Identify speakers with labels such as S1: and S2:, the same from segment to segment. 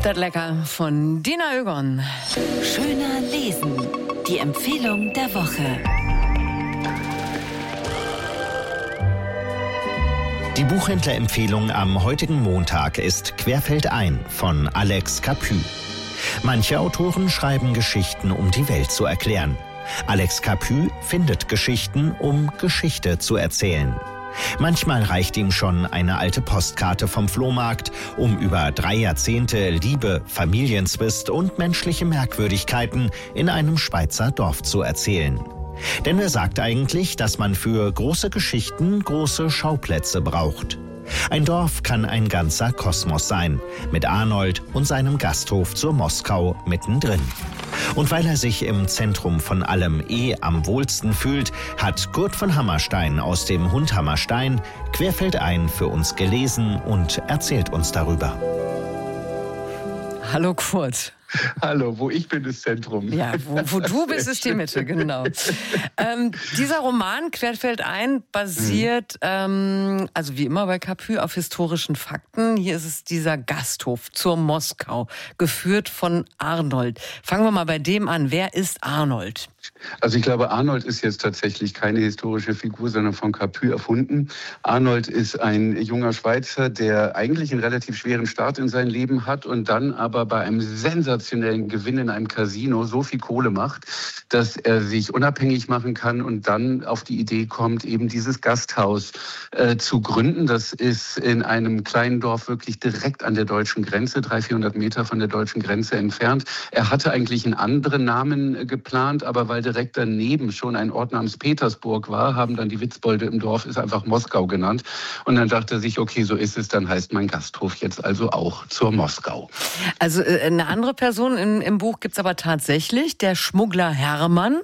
S1: Das lecker von Dina Ögon.
S2: Schöner lesen. Die Empfehlung der Woche.
S3: Die Buchhändlerempfehlung am heutigen Montag ist Querfeldein von Alex Capu. Manche Autoren schreiben Geschichten, um die Welt zu erklären. Alex Capu findet Geschichten, um Geschichte zu erzählen. Manchmal reicht ihm schon eine alte Postkarte vom Flohmarkt, um über 3 Jahrzehnte Liebe, Familienzwist und menschliche Merkwürdigkeiten in einem Schweizer Dorf zu erzählen. Denn er sagt eigentlich, dass man für große Geschichten große Schauplätze braucht. Ein Dorf kann ein ganzer Kosmos sein, mit Arnold und seinem Gasthof zur Moskau mittendrin. Und weil er sich im Zentrum von allem am wohlsten fühlt, hat Kurt von Hammerstein aus dem Hund Hammerstein Querfeldein für uns gelesen und erzählt uns darüber.
S1: Hallo Kurt.
S4: Hallo, wo ich bin, ist Zentrum.
S1: Ja, wo du bist, ist die Mitte, genau. Dieser Roman, Querfeldein, basiert, also wie immer bei Capu, auf historischen Fakten. Hier ist es dieser Gasthof zur Moskau, geführt von Arnold. Fangen wir mal bei dem an. Wer ist Arnold?
S4: Also ich glaube, Arnold ist jetzt tatsächlich keine historische Figur, sondern von Capu erfunden. Arnold ist ein junger Schweizer, der eigentlich einen relativ schweren Start in sein Leben hat und dann aber bei einem sensationellen Gewinn in einem Casino so viel Kohle macht, dass er sich unabhängig machen kann und dann auf die Idee kommt, eben dieses Gasthaus zu gründen. Das ist in einem kleinen Dorf wirklich direkt an der deutschen Grenze, 300-400 Meter von der deutschen Grenze entfernt. Er hatte eigentlich einen anderen Namen geplant, aber weil direkt daneben schon ein Ort namens Petersburg war, haben dann die Witzbolde im Dorf es einfach Moskau genannt. Und dann dachte er sich, okay, so ist es, dann heißt mein Gasthof jetzt also auch zur Moskau.
S1: Also eine andere Person im Buch gibt es aber tatsächlich, der Schmuggler Hermann.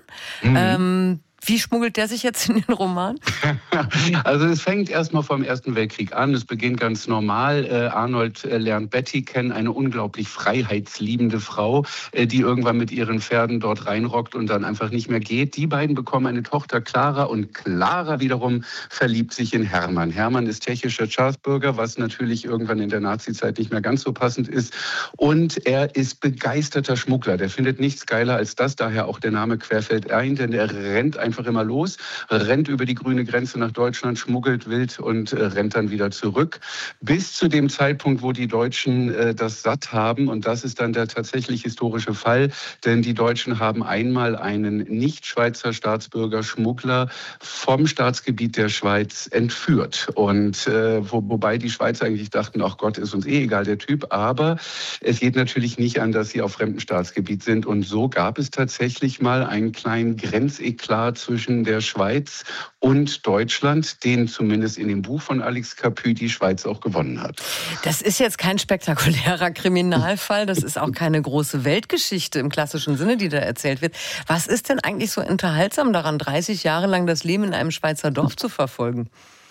S1: Wie schmuggelt der sich jetzt in den Roman?
S4: Also es fängt erstmal vom Ersten Weltkrieg an. Es beginnt ganz normal. Arnold lernt Betty kennen, eine unglaublich freiheitsliebende Frau, die irgendwann mit ihren Pferden dort reinrockt und dann einfach nicht mehr geht. Die beiden bekommen eine Tochter, Clara, und Clara wiederum verliebt sich in Hermann. Hermann ist tschechischer Staatsbürger, was natürlich irgendwann in der Nazizeit nicht mehr ganz so passend ist. Und er ist begeisterter Schmuggler. Der findet nichts geiler als das, daher auch der Name Querfeldein, denn er rennt einfach immer los, rennt über die grüne Grenze nach Deutschland, schmuggelt wild und rennt dann wieder zurück. Bis zu dem Zeitpunkt, wo die Deutschen das satt haben. Und das ist dann der tatsächlich historische Fall. Denn die Deutschen haben einmal einen Nicht-Schweizer Staatsbürger, Schmuggler, vom Staatsgebiet der Schweiz entführt. Und wobei die Schweizer eigentlich dachten, ach Gott, ist uns egal, der Typ. Aber es geht natürlich nicht an, dass sie auf fremdem Staatsgebiet sind. Und so gab es tatsächlich mal einen kleinen Grenzeklat zwischen der Schweiz und Deutschland, den zumindest in dem Buch von Alex Capu die Schweiz auch gewonnen hat.
S1: Das ist jetzt kein spektakulärer Kriminalfall, das ist auch keine große Weltgeschichte im klassischen Sinne, die da erzählt wird. Was ist denn eigentlich so unterhaltsam daran, 30 Jahre lang das Leben in einem Schweizer Dorf zu verfolgen?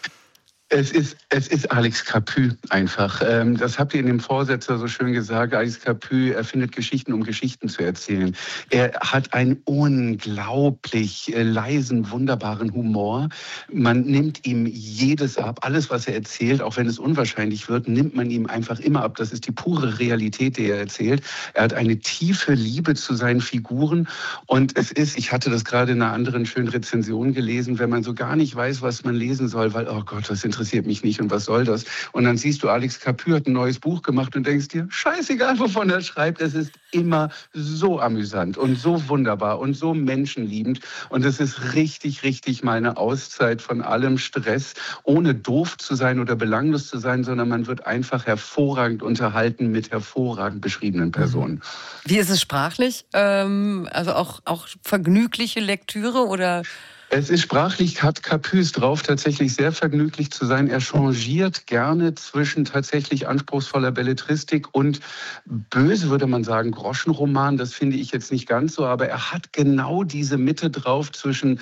S4: Es ist Alex Capu einfach. Das habt ihr in dem Vorsetzer so schön gesagt. Alex Capu erfindet Geschichten, um Geschichten zu erzählen. Er hat einen unglaublich leisen, wunderbaren Humor. Man nimmt ihm jedes ab. Alles, was er erzählt, auch wenn es unwahrscheinlich wird, nimmt man ihm einfach immer ab. Das ist die pure Realität, die er erzählt. Er hat eine tiefe Liebe zu seinen Figuren. Und es ist, ich hatte das gerade in einer anderen schönen Rezension gelesen, wenn man so gar nicht weiß, was man lesen soll, weil, oh Gott, das interessiert mich nicht und was soll das? Und dann siehst du, Alex Capu hat ein neues Buch gemacht und denkst dir, scheißegal, wovon er schreibt, es ist immer so amüsant und so wunderbar und so menschenliebend. Und es ist richtig, richtig mal eine Auszeit von allem Stress, ohne doof zu sein oder belanglos zu sein, sondern man wird einfach hervorragend unterhalten mit hervorragend beschriebenen Personen.
S1: Wie ist es sprachlich? Also auch vergnügliche Lektüre oder...
S4: Es ist sprachlich, hat Capu drauf, tatsächlich sehr vergnüglich zu sein. Er changiert gerne zwischen tatsächlich anspruchsvoller Belletristik und böse, würde man sagen, Groschenroman. Das finde ich jetzt nicht ganz so, aber er hat genau diese Mitte drauf zwischen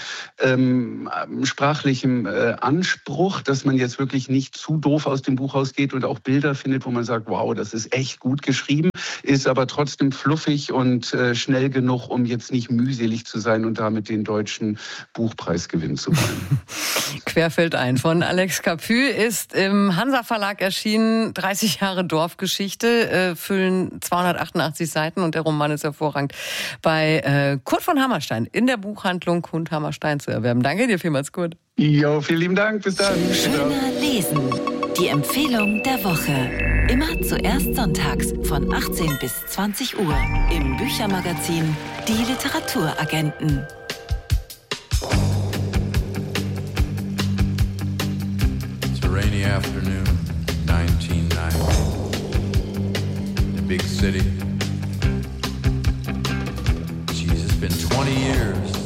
S4: sprachlichem Anspruch, dass man jetzt wirklich nicht zu doof aus dem Buch rausgeht und auch Bilder findet, wo man sagt, wow, das ist echt gut geschrieben, ist aber trotzdem fluffig und schnell genug, um jetzt nicht mühselig zu sein und damit den deutschen Buchpreis Buchpreis gewinnen zu wollen.
S1: Querfeldein von Alex Capu ist im Hansa Verlag erschienen. 30 Jahre Dorfgeschichte, füllen 288 Seiten und der Roman ist hervorragend bei Kurt von Hammerstein in der Buchhandlung Kurt Hammerstein zu erwerben. Danke dir vielmals, Kurt.
S4: Jo, vielen lieben Dank. Bis dann.
S2: Schöner Lesen. Die Empfehlung der Woche. Immer zuerst sonntags von 18 bis 20 Uhr im Büchermagazin Die Literaturagenten.
S5: It's a rainy afternoon, 1990. The big city. Geez, it's been 20 years